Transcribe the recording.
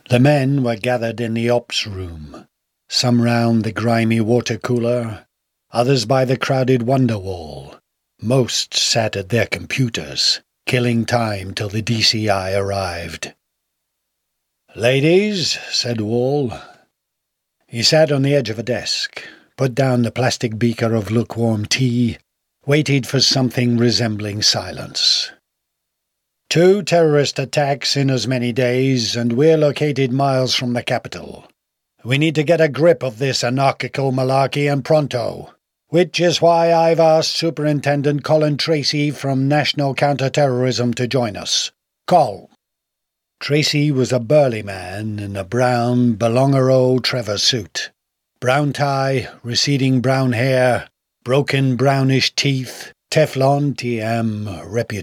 The men were gathered in the ops room, some round the grimy water cooler, others by the crowded wonder wall. Most sat at their computers, killing time till the DCI arrived. "Ladies," said Wall. He sat on the edge of a desk, put down the plastic beaker of lukewarm tea, waited for something resembling silence. 2 terrorist attacks in as many days, and we're located miles from the capital. We need to get a grip of this anarchical malarkey and pronto, which is why I've asked Superintendent Colin Tracy from National Counter-Terrorism to join us. Col." Tracy was a burly man in a brown Belongero Trevor suit. Brown tie, receding brown hair, broken brownish teeth, Teflon TM reputation.